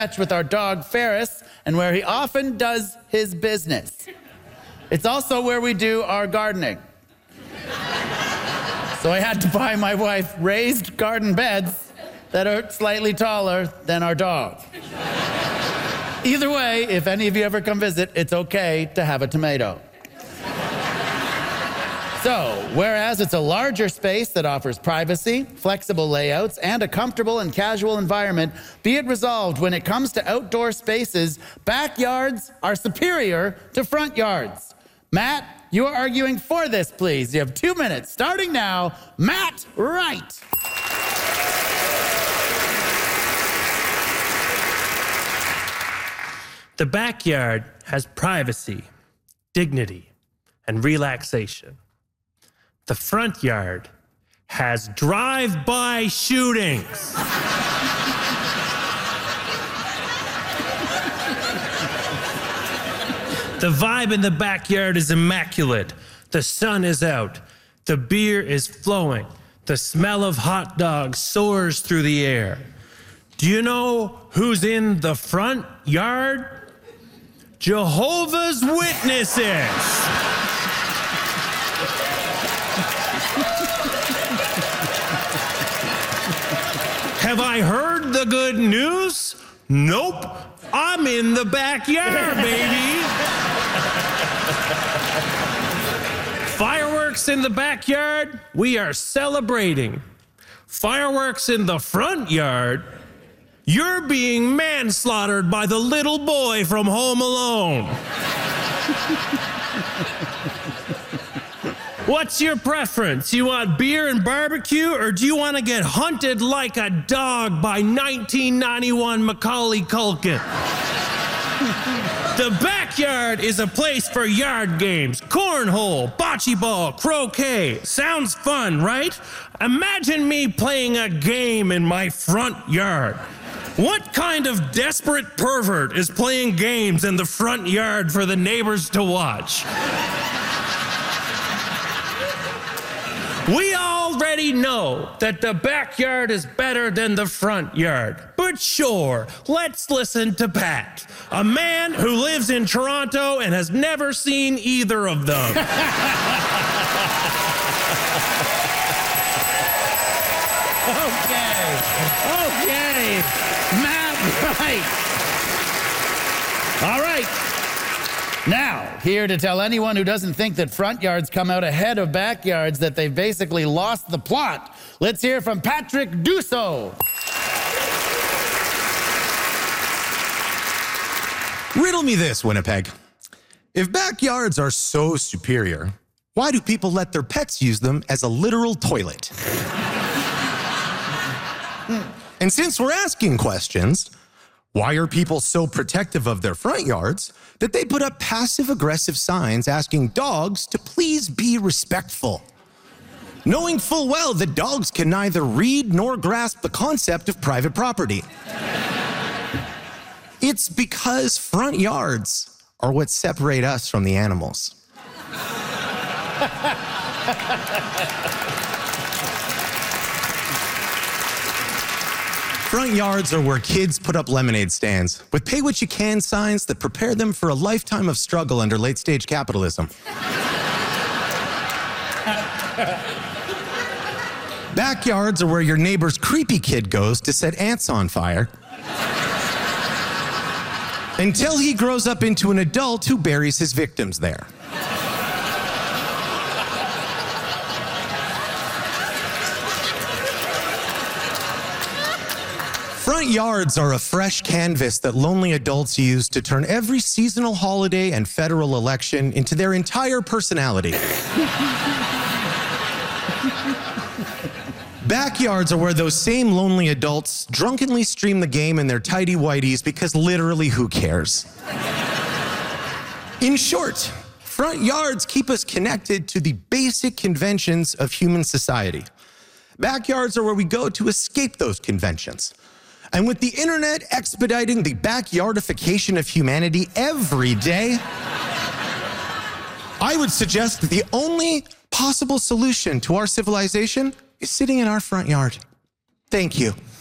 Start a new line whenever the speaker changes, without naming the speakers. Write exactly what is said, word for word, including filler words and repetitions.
with our dog Ferris and where he often does his business. It's also where we do our gardening. So I had to buy my wife raised garden beds that are slightly taller than our dog. Either way, if any of you ever come visit, it's okay to have a tomato. So, whereas it's a larger space that offers privacy, flexible layouts, and a comfortable and casual environment, be it resolved when it comes to outdoor spaces, backyards are superior to front yards. Matt, you are arguing for this, please. You have two minutes, starting now. Matt Wright.
The backyard has privacy, dignity, and relaxation. The front yard has drive-by shootings. The vibe in the backyard is immaculate. The sun is out. The beer is flowing. The smell of hot dogs soars through the air. Do you know who's in the front yard? Jehovah's Witnesses. Have I heard the good news? Nope. I'm in the backyard, baby. Fireworks in the backyard, we are celebrating. Fireworks in the front yard, you're being manslaughtered by the little boy from Home Alone. What's your preference? You want beer and barbecue, or do you want to get hunted like a dog by nineteen ninety-one Macaulay Culkin? The backyard is a place for yard games, cornhole, bocce ball, croquet. Sounds fun, right? Imagine me playing a game in my front yard. What kind of desperate pervert is playing games in the front yard for the neighbors to watch? We already know that the backyard is better than the front yard. But sure, let's listen to Pat, a man who lives in Toronto and has never seen either of them.
Okay, okay, Matt Wright. All right. Now, here to tell anyone who doesn't think that front yards come out ahead of backyards that they've basically lost the plot, let's hear from Patrick Dussault.
Riddle me this, Winnipeg. If backyards are so superior, why do people let their pets use them as a literal toilet? And since we're asking questions, why are people so protective of their front yards that they put up passive-aggressive signs asking dogs to please be respectful, knowing full well that dogs can neither read nor grasp the concept of private property? It's because front yards are what separate us from the animals. Front yards are where kids put up lemonade stands with pay what you can signs that prepare them for a lifetime of struggle under late-stage capitalism. Backyards are where your neighbor's creepy kid goes to set ants on fire until he grows up into an adult who buries his victims there. Front yards are a fresh canvas that lonely adults use to turn every seasonal holiday and federal election into their entire personality. Backyards are where those same lonely adults drunkenly stream the game in their tidy whities because literally who cares? In short, front yards keep us connected to the basic conventions of human society. Backyards are where we go to escape those conventions. And with the internet expediting the backyardification of humanity every day, I would suggest that the only possible solution to our civilization is sitting in our front yard. Thank you.